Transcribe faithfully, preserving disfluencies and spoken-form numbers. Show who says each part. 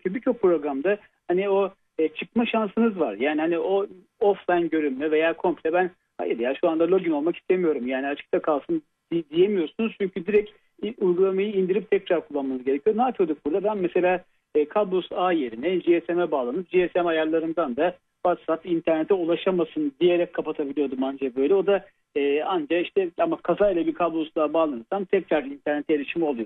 Speaker 1: Çünkü birçok programda hani o e, çıkma şansınız var. Yani hani o offline görünme veya komple ben hayır ya şu anda login olmak istemiyorum. Yani açıkta kalsın di- diyemiyorsunuz. Çünkü direkt uygulamayı indirip tekrar kullanmanız gerekiyor. Ne yapıyorduk burada? Ben mesela e, kablosuz ağ yerine G S M'e bağlanıp G S M ayarlarından da WhatsApp internete ulaşamasın diyerek kapatabiliyordum ancak böyle. O da e, anca işte ama kazayla bir kablosuzluğa bağlanırsam tekrar internete erişimi oluyor.